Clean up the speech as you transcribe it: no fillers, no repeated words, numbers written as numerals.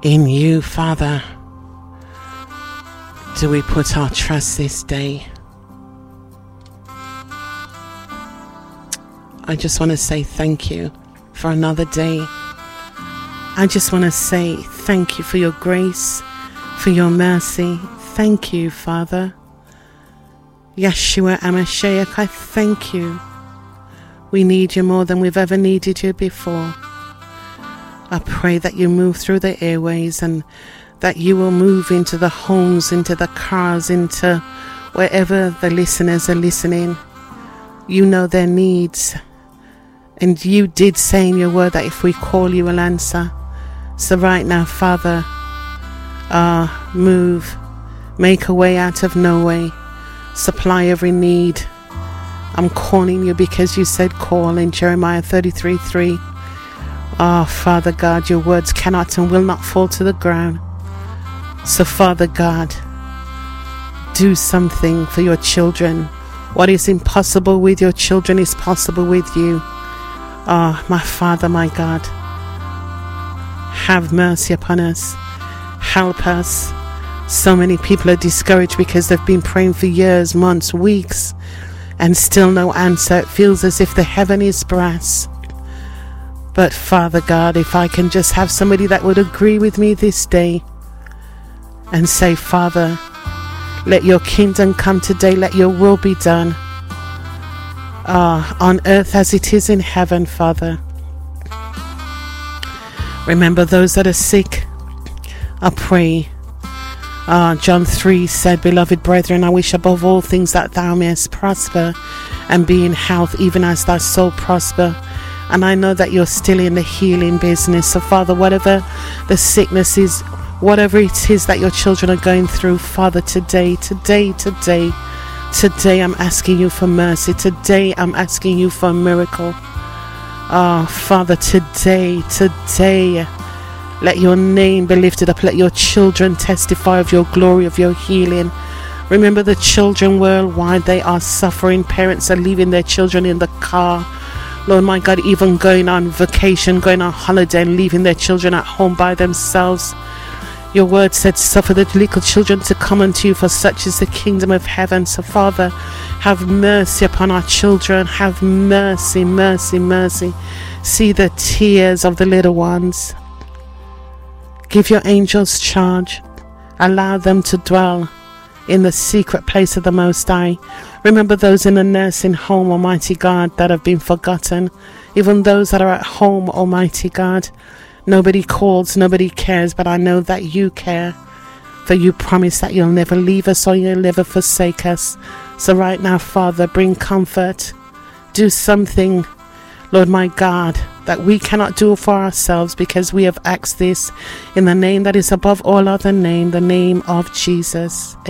In you, Father, do we put our trust this day. I just want to say thank you for another day. I just want to say thank you for your grace, for your mercy. Thank you, Father. Yeshua HaMashiach, I thank you. We need you more than we've ever needed you before. I pray that you move through the airways and that you will move into the homes, into the cars, into wherever the listeners are listening. You know their needs. And you did say in your word that if we call, you will answer. So right now, Father, move. Make a way out of no way. Supply every need. I'm calling you because you said call in Jeremiah 33:3. Father God, your words cannot and will not fall to the ground. So Father God, do something for your children. What is impossible with your children is possible with you. My Father, my God, have mercy upon us. Help us. So many people are discouraged because they've been praying for years, months, weeks, and still no answer. It feels as if the heaven is brass. But Father God, if I can just have somebody that would agree with me this day and say, Father, let your kingdom come today, let your will be done, on earth as it is in heaven, Father. Remember those that are sick. I pray. John 3 said, Beloved brethren, I wish above all things that thou mayest prosper and be in health, even as thy soul prosper. And I know that you're still in the healing business. So Father, whatever the sickness is, whatever it is that your children are going through, Father, today I'm asking you for mercy. Today I'm asking you for a miracle. Father, today, let your name be lifted up. Let your children testify of your glory, of your healing. Remember the children worldwide, they are suffering. Parents are leaving their children in the car. Lord my God, even going on vacation, going on holiday and leaving their children at home by themselves. Your word said, suffer the little children to come unto you, for such is the kingdom of heaven. So Father, have mercy upon our children. Have mercy, mercy, mercy. See the tears of the little ones. Give your angels charge. Allow them to dwell in the secret place of the Most High. Remember those in the nursing home, Almighty God, that have been forgotten. Even those that are at home, Almighty God. Nobody calls, nobody cares, but I know that you care. For you promise that you'll never leave us or you'll never forsake us. So right now, Father, bring comfort. Do something, Lord my God, that we cannot do for ourselves, because we have asked this in the name that is above all other name, the name of Jesus.